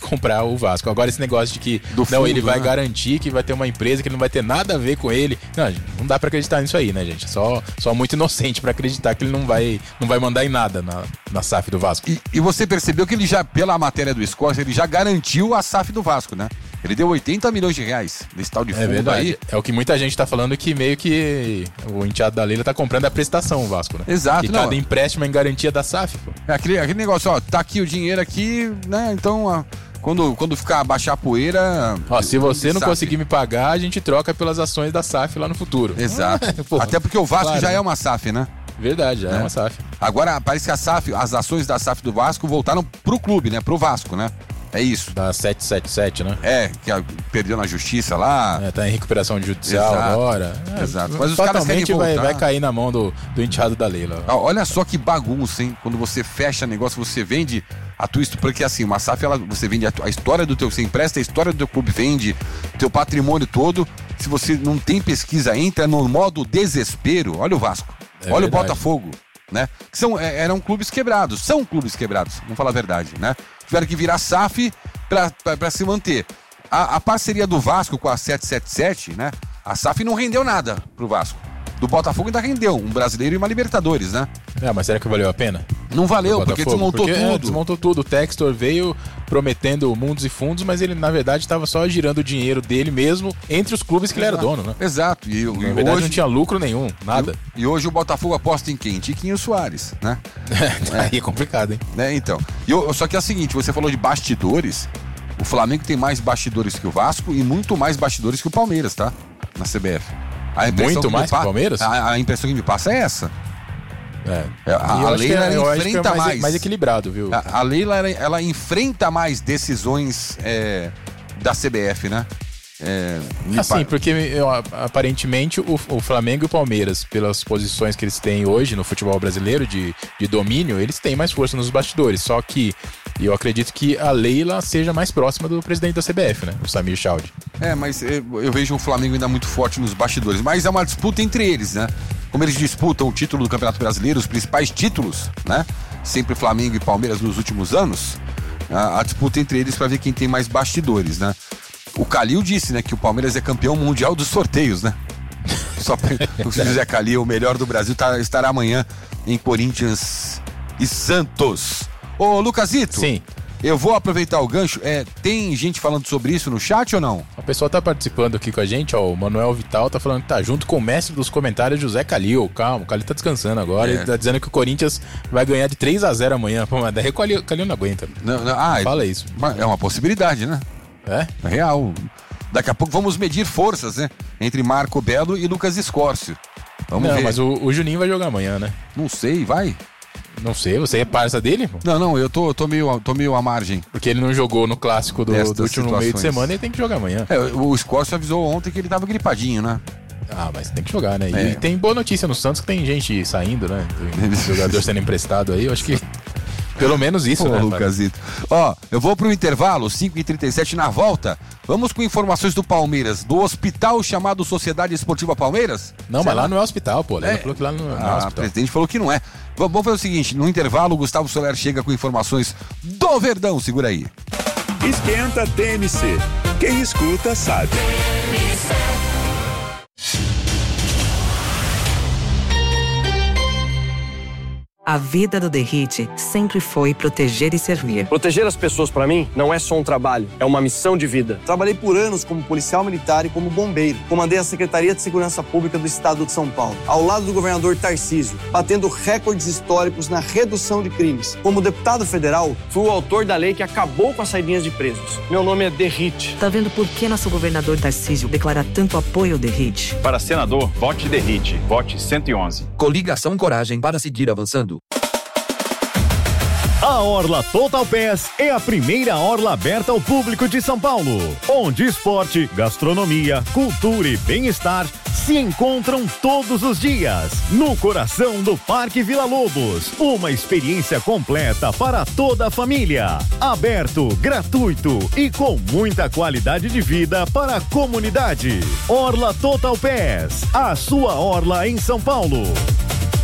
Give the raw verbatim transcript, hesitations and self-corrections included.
comprar o Vasco. Agora esse negócio de que Do não, fundo, ele vai né? garantir que vai ter uma empresa que não vai ter nada a ver com ele. Não, não dá pra acreditar nisso aí, né, gente? Só, só muito inocente pra acreditar que ele não vai, não vai mandar em nada na, na S A F do Vasco. E, e você percebeu que ele já, pela matéria do Scorse, ele já garantiu a S A F do Vasco, né? Ele deu oitenta milhões de reais nesse tal de fundo É verdade. aí. É o que muita gente tá falando, que meio que o enteado da Leila tá comprando a prestação, o Vasco, né? Exato, Que não. cada empréstimo é em garantia da S A F, pô. É aquele, aquele negócio, ó, tá aqui o dinheiro aqui, né? Então, ó, quando, quando ficar baixar a poeira... Ó, se você não S A F. conseguir me pagar, a gente troca pelas ações da S A F lá no futuro. Exato. Pô, Até porque o Vasco claro, já né? é uma S A F, né? Verdade, já é, É. uma S A F. Agora, parece que a S A F, as ações da S A F do Vasco voltaram pro clube, né? Pro Vasco, né? É isso. Da setecentos e setenta e sete, né? É, que a- perdeu na justiça lá. É, tá em recuperação judicial Exato. agora. É, Exato. Mas os caras querem fatalmente vai, voltar. vai cair na mão do, do enteado da Leila. Ó, olha só que bagunça, hein? Quando você fecha negócio, você vende a tua história. Porque assim, uma S A F, ela, você vende a, tua- a história do teu... Você empresta a história do teu clube, vende teu patrimônio todo. Se você não tem pesquisa, entra no modo desespero. Olha o Vasco. É olha verdade. o Botafogo, né? Que são, é, eram clubes quebrados. São clubes quebrados, vamos falar a verdade, né? Tiveram que virar S A F pra, pra, pra se manter. A, a parceria do Vasco com a setecentos e setenta e sete, né? A S A F não rendeu nada pro Vasco. Do Botafogo ainda rendeu, um brasileiro e uma Libertadores, né? É, mas será que valeu a pena? Não valeu, Do porque Botafogo? desmontou Porque, é, tudo. desmontou tudo. O Textor veio prometendo mundos e fundos, mas ele, na verdade, estava só girando o dinheiro dele mesmo entre os clubes que ele era dono, né? Exato. E, Na e verdade, hoje, não tinha lucro nenhum, nada. E hoje o Botafogo aposta em quem? Tiquinho Soares, né? Aí é complicado, hein? né? Então. E eu- só que é o seguinte, você falou de bastidores. O Flamengo tem mais bastidores que o Vasco e muito mais bastidores que o Palmeiras, tá? Na C B F. A impressão Muito me mais que o pa- Palmeiras? A, a impressão que me passa é essa. É. É, a- E eu a acho que Leila, é- ela eu acho que é enfrenta mais, mais. mais equilibrado, viu? A, a Leila, ela, ela enfrenta mais decisões é, da C B F, né? É, me Assim, pa- porque eu, aparentemente o, o Flamengo e o Palmeiras, pelas posições que eles têm hoje no futebol brasileiro de, de domínio, eles têm mais força nos bastidores. Só que eu acredito que a Leila seja mais próxima do presidente da C B F, né? O Samir Chaudhry. É, mas eu, eu vejo o Flamengo ainda muito forte nos bastidores. Mas é uma disputa entre eles, né? Como eles disputam o título do Campeonato Brasileiro, os principais títulos, né? Sempre Flamengo e Palmeiras nos últimos anos. A, a disputa entre eles para ver quem tem mais bastidores, né? O Calil disse, né, que o Palmeiras é campeão mundial dos sorteios, né? Só pra, o José Calil, o melhor do Brasil, tá, estará amanhã em Corinthians e Santos. Ô, Lucasito. Sim. Eu vou aproveitar o gancho. É, tem gente falando sobre isso no chat ou não? A pessoa tá participando aqui com a gente, ó. O Manuel Vital tá falando que tá junto com o mestre dos comentários, José Calil. Calma, o Calil tá descansando agora. É. Ele tá dizendo que o Corinthians vai ganhar de três a zero amanhã. Pô, mas daí o Calil, Calil não aguenta. Não, não, ah, Fala isso. mas é uma possibilidade, né? É? É real. Daqui a pouco vamos medir forças, né? Entre Marco Belo e Lucas Escórcio. Vamos não, ver. mas o, o Juninho vai jogar amanhã, né? Não sei, vai. Não sei, você é parça dele? Pô? Não, não, eu tô, tô, meio, tô meio à margem. Porque ele não jogou no clássico do, Destas do último meio de situações. semana, ele tem que jogar amanhã. É, o Escórcio avisou ontem que ele tava gripadinho, né? Ah, mas tem que jogar, né? É. E tem boa notícia no Santos que tem gente saindo, né? Tem jogador sendo emprestado aí, eu acho que pelo menos isso, Pô, né? Lucasito. Ó, eu vou pro intervalo, cinco e trinta e sete na volta. Vamos com informações do Palmeiras, do hospital chamado Sociedade Esportiva Palmeiras? Não, Sei mas lá não é hospital, pô. Ela É. falou que lá não, não é Ah, o hospital. presidente falou que não é. Vamos vamos fazer o seguinte, no intervalo, o Gustavo Soler chega com informações do Verdão. Segura aí. Esquenta T M C. Quem escuta sabe. A vida do Derrite sempre foi proteger e servir. Proteger as pessoas, pra mim, não é só um trabalho, é uma missão de vida. Trabalhei por anos como policial militar e como bombeiro. Comandei a Secretaria de Segurança Pública do Estado de São Paulo, ao lado do governador Tarcísio, batendo recordes históricos na redução de crimes. Como deputado federal, Fui o autor da lei que acabou com as saidinhas de presos. Meu nome é Derrite. Tá vendo por que nosso governador Tarcísio declara tanto apoio ao Derrite? Para senador, vote Derrite. Vote cento e onze. Coligação Coragem para seguir avançando. A Orla Total Pass é a primeira orla aberta ao público de São Paulo, onde esporte, gastronomia, cultura e bem-estar se encontram todos os dias, no coração do Parque Vila Lobos. Uma experiência completa para toda a família. Aberto, gratuito e com muita qualidade de vida para a comunidade. Orla Total Pass, a sua orla em São Paulo.